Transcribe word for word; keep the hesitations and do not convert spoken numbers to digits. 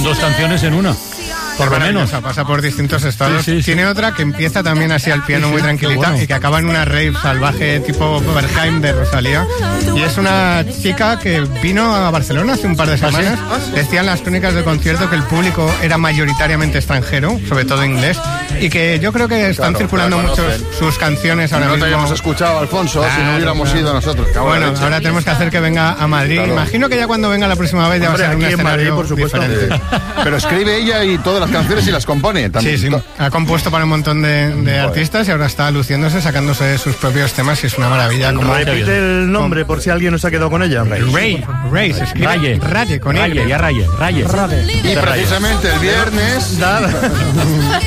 dos canciones en una. Por lo menos. Pasa por distintos estados. Sí, sí, sí. Tiene otra que empieza también así al piano, sí, muy sí, tranquilita, bueno, y que acaba en una rave salvaje tipo Berghain de Rosalía. Y es una chica que vino a Barcelona hace un par de semanas. ¿Ah, sí? Decían las crónicas del concierto que el público era mayoritariamente extranjero, sobre todo inglés, y que yo creo que están claro, circulando mucho sus canciones ahora no mismo. No te hayamos escuchado, Alfonso, claro, si no hubiéramos claro. ido nosotros. Bueno, ahora tenemos que hacer que venga a Madrid. Claro. Imagino que ya cuando venga la próxima vez ya Hombre, va a ser un escenario Madrid, por supuesto. diferente. Pero escribe ella y todas las canciones y las compone también. Sí, sí. Ha compuesto para un montón de, de artistas y ahora está luciéndose, sacándose sus propios temas y es una maravilla. Como repite el nombre por si alguien no se ha quedado con ella. Ray, Ray, se escribe Raye, Raye, con Raye, ya Raye, Raye. Y precisamente el viernes...